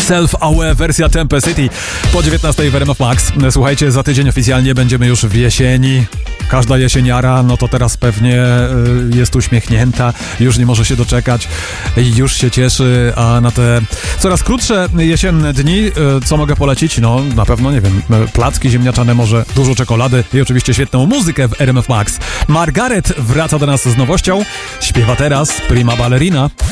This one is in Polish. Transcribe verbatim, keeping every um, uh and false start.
Self-Aware wersja Tempe City po dziewiętnastej w R M F Max. Słuchajcie, za tydzień oficjalnie będziemy już w jesieni. Każda jesieniara, no to teraz pewnie y, jest uśmiechnięta, już nie może się doczekać i już się cieszy, a na te coraz krótsze jesienne dni, y, co mogę polecić? No na pewno, nie wiem, placki ziemniaczane, może dużo czekolady i oczywiście świetną muzykę w R M F Max. Margaret wraca do nas z nowością, śpiewa teraz Prima Ballerina.